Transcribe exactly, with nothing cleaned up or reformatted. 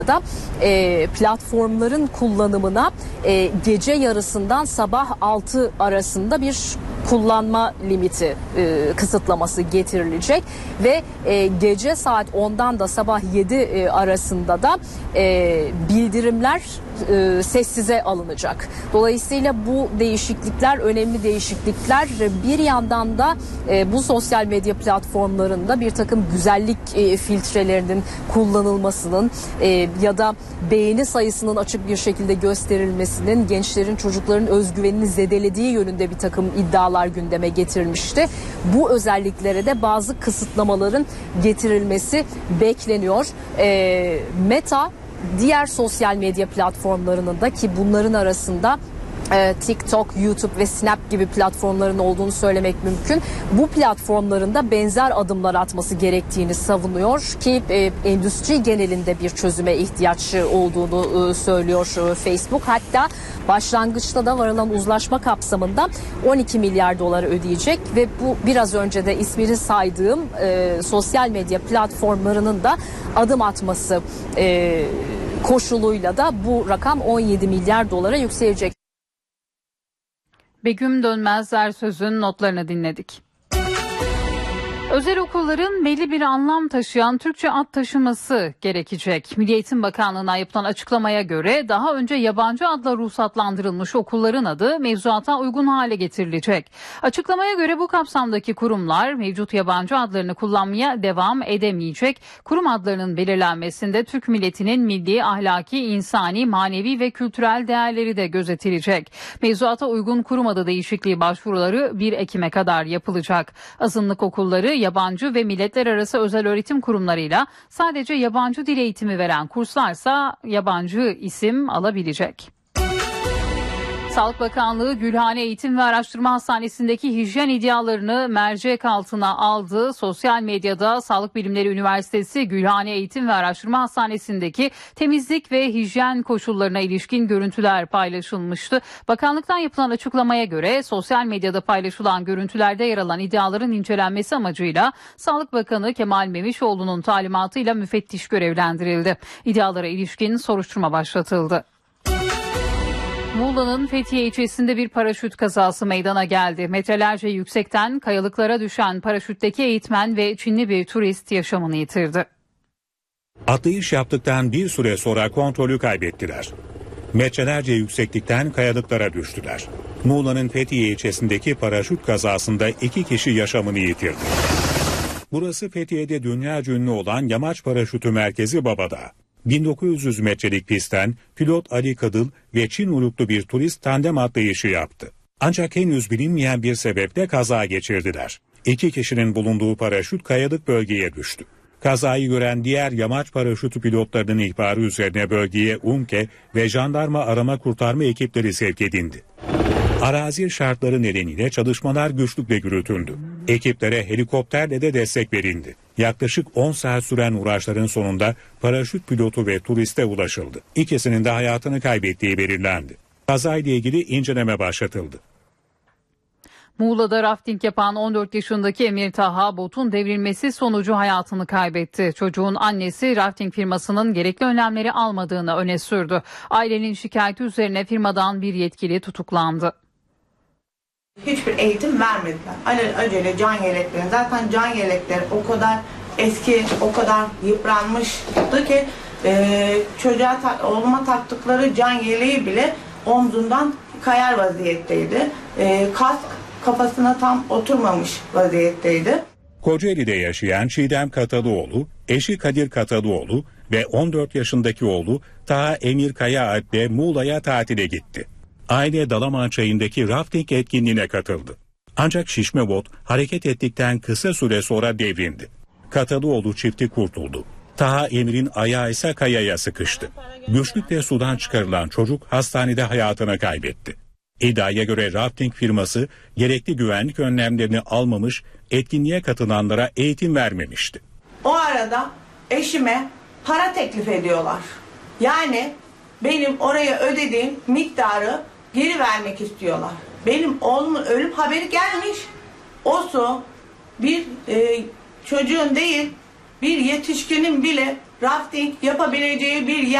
da e, platformların kullanımına e, gece yarısından sabah altı arasında bir kullanma limiti e, kısıtlaması getirilecek ve e, gece saat ondan da sabah yedi e, arasında da e, bildirimler e, sessize alınacak. Dolayısıyla bu değişiklikler önemli değişiklikler. Bir yandan da e, bu sosyal medya platformlarında bir takım güzellik e, filtrelerinin kullanılmasının e, ya da beğeni sayısının açık bir şekilde gösterilmesinin gençlerin, çocukların özgüvenini zedelediği yönünde bir takım iddialar gündeme getirilmişti. Bu özelliklere de bazı kısıtlamaların getirilmesi bekleniyor. E, Meta diğer sosyal medya platformlarının da, ki bunların arasında TikTok, YouTube ve Snap gibi platformların olduğunu söylemek mümkün. Bu platformların da benzer adımlar atması gerektiğini savunuyor ki e, endüstri genelinde bir çözüme ihtiyaç olduğunu e, söylüyor e, Facebook. Hatta başlangıçta da varılan uzlaşma kapsamında on iki milyar dolar ödeyecek ve bu biraz önce de ismini saydığım e, sosyal medya platformlarının da adım atması e, koşuluyla da bu rakam on yedi milyar dolara yükselecek. Begüm Dönmezler sözün notlarını dinledik. Özel okulların belli bir anlam taşıyan Türkçe ad taşıması gerekecek. Milli Eğitim Bakanlığı'na yapılan açıklamaya göre daha önce yabancı adla ruhsatlandırılmış okulların adı mevzuata uygun hale getirilecek. Açıklamaya göre bu kapsamdaki kurumlar mevcut yabancı adlarını kullanmaya devam edemeyecek. Kurum adlarının belirlenmesinde Türk milletinin milli, ahlaki, insani, manevi ve kültürel değerleri de gözetilecek. Mevzuata uygun kurum adı değişikliği başvuruları bir Ekim'e kadar yapılacak. Azınlık okulları yabancı ve milletler arası özel öğretim kurumlarıyla sadece yabancı dil eğitimi veren kurslarsa yabancı isim alabilecek. Sağlık Bakanlığı Gülhane Eğitim ve Araştırma Hastanesi'ndeki hijyen iddialarını mercek altına aldı. Sosyal medyada Sağlık Bilimleri Üniversitesi Gülhane Eğitim ve Araştırma Hastanesi'ndeki temizlik ve hijyen koşullarına ilişkin görüntüler paylaşılmıştı. Bakanlıktan yapılan açıklamaya göre sosyal medyada paylaşılan görüntülerde yer alan iddiaların incelenmesi amacıyla Sağlık Bakanı Kemal Memişoğlu'nun talimatıyla müfettiş görevlendirildi. İddialara ilişkin soruşturma başlatıldı. Muğla'nın Fethiye ilçesinde bir paraşüt kazası meydana geldi. Metrelerce yüksekten kayalıklara düşen paraşütteki eğitmen ve Çinli bir turist yaşamını yitirdi. Atlayış yaptıktan bir süre sonra kontrolü kaybettiler. Metrelerce yükseklikten kayalıklara düştüler. Muğla'nın Fethiye ilçesindeki paraşüt kazasında iki kişi yaşamını yitirdi. Burası Fethiye'de dünyaca ünlü olan Yamaç Paraşütü Merkezi Baba'da. bin dokuz yüz metrelik pistten pilot Ali Kadıl ve Çin uyruklu bir turist tandem atlayışı yaptı. Ancak henüz bilinmeyen bir sebeple kaza geçirdiler. İki kişinin bulunduğu paraşüt kayalık bölgeye düştü. Kazayı gören diğer yamaç paraşütü pilotlarının ihbarı üzerine bölgeye UMKE ve jandarma arama kurtarma ekipleri sevk edildi. Arazi şartları nedeniyle çalışmalar güçlükle yürütüldü. Ekiplere helikopterle de destek verildi. Yaklaşık on saat süren uğraşların sonunda paraşüt pilotu ve turiste ulaşıldı. İkisinin de hayatını kaybettiği belirlendi. Kazayla ilgili inceleme başlatıldı. Muğla'da rafting yapan on dört yaşındaki Emir Taha botun devrilmesi sonucu hayatını kaybetti. Çocuğun annesi rafting firmasının gerekli önlemleri almadığını öne sürdü. Ailenin şikayeti üzerine firmadan bir yetkili tutuklandı. Hiçbir eğitim vermediler. Acele, acele can yelekleri. Zaten can yelekleri o kadar eski, o kadar yıpranmıştı ki e, çocuğa ta, oğluma taktıkları can yeleği bile omzundan kayar vaziyetteydi. E, kask kafasına tam oturmamış vaziyetteydi. Kocaeli'de yaşayan Çiğdem Katalıoğlu, eşi Kadir Katalıoğlu ve on dört yaşındaki oğlu Taha Emir Kaya Alp'le Muğla'ya tatile gitti. Aile Dalaman Çayı'ndaki rafting etkinliğine katıldı. Ancak şişme bot hareket ettikten kısa süre sonra devrildi. Katalıoğlu çifti kurtuldu. Taha Emir'in ayağı ise kayaya sıkıştı. Güçlükle sudan çıkarılan çocuk hastanede hayatını kaybetti. İddiaya göre rafting firması gerekli güvenlik önlemlerini almamış, etkinliğe katılanlara eğitim vermemişti. O arada eşime para teklif ediyorlar. Yani benim oraya ödediğim miktarı geri vermek istiyorlar. Benim oğlumun ölüm haberi gelmiş. O su bir e, çocuğun değil bir yetişkinin bile rafting yapabileceği bir yer.